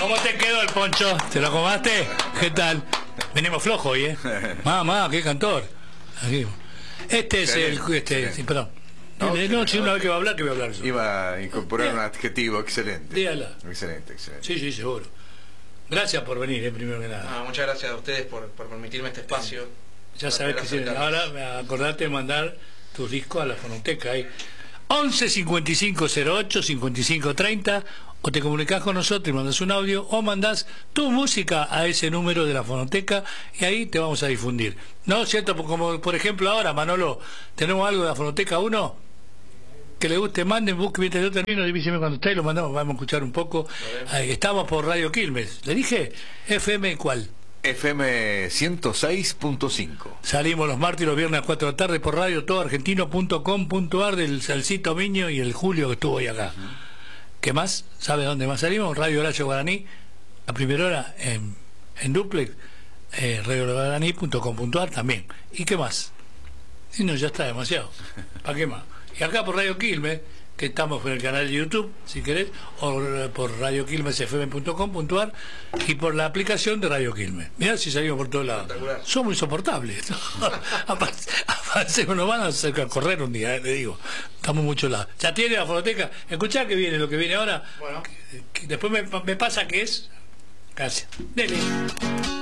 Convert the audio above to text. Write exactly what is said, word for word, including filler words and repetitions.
¿Cómo te quedó el poncho? ¿Te lo comaste? ¿Qué tal? Venimos flojos hoy, ¿eh? Mamá, qué cantor. Aquí. Este es el... Este, sí, perdón. No, no, si una vez que va a hablar, que voy a hablar yo. Iba a incorporar un adjetivo excelente. Dígala. Excelente, excelente. Sí, sí, seguro. Gracias por venir, eh, primero que nada. Ah, muchas gracias a ustedes por, por permitirme este espacio. Ya sabes que si, ahora acordate de mandar tus discos a la fonoteca. Ahí. once cincuenta y cinco cero ocho cincuenta y cinco treinta, o te comunicas con nosotros y mandas un audio, o mandas tu música a ese número de la fonoteca y ahí te vamos a difundir. ¿No? ¿Cierto? Como por ejemplo ahora, Manolo, tenemos algo de la fonoteca uno que le guste, manden, busque mientras yo termino, divíseme cuando esté y lo mandamos, vamos a escuchar un poco. Ahí, estamos por Radio Quilmes. ¿Le dije? ¿F M cuál? F M ciento seis punto cinco. Salimos los martes y los viernes a las cuatro de la tarde por radio todo argentino punto com punto ar del Salcito Miño y el Julio que estuvo hoy acá. Uh-huh. ¿Qué más? ¿Sabe dónde más salimos? Radio Horacio Guaraní, a primera hora en, en duplex, eh, radio guaraní punto com punto ar también. ¿Y qué más? Y no, ya está demasiado. ¿Para qué más? Y acá por Radio Quilmes, que estamos en el canal de YouTube, si querés, o por radio quilmes f m punto com punto ar y por la aplicación de Radio Quilmes. Mirá si salimos por todos lados. Somos insoportables. Aparte, nos van a hacer correr un día, eh, le digo. Estamos en muchos lados. Ya tiene la fonoteca. Escuchá que viene lo que viene ahora. Bueno. Que, que después me, me pasa que es. Gracias. Dele.